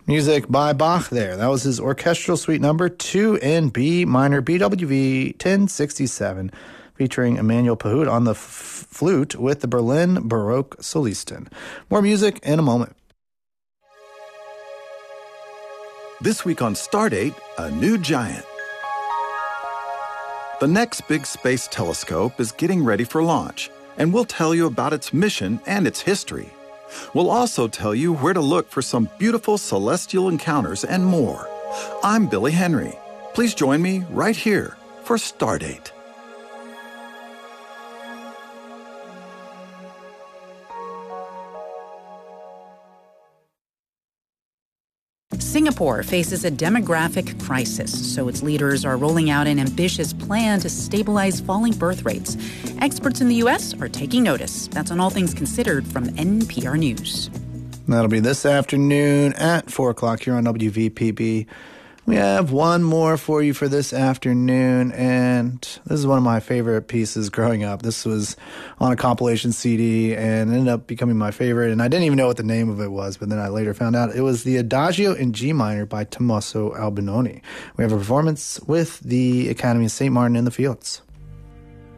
Music by Bach there. That was his orchestral suite number 2 in B minor, BWV 1067, featuring Emmanuel Pahud on the flute with the Berlin Baroque Solisten. More music in a moment. This week on Stardate, a new giant. The next big space telescope is getting ready for launch, and we'll tell you about its mission and its history. We'll also tell you where to look for some beautiful celestial encounters and more. I'm Billy Henry. Please join me right here for Stardate. Singapore faces a demographic crisis, so its leaders are rolling out an ambitious plan to stabilize falling birth rates. Experts in the U.S. are taking notice. That's on All Things Considered from NPR News. That'll be this afternoon at 4 o'clock here on WVPB. We have one more for you for this afternoon, and this is one of my favorite pieces growing up. This was on a compilation CD and ended up becoming my favorite, and I didn't even know what the name of it was, but then I later found out it was the Adagio in G minor by Tommaso Albinoni. We have a performance with the Academy of St. Martin in the Fields.